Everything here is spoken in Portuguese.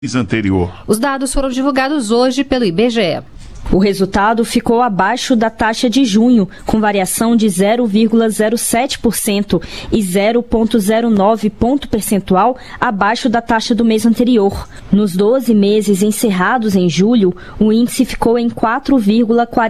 anterior. Os dados foram divulgados hoje pelo IBGE. O resultado ficou abaixo da taxa de junho, com variação de 0,07% e 0,09 ponto percentual abaixo da taxa do mês anterior. Nos 12 meses encerrados em julho, o índice ficou em 4,40%.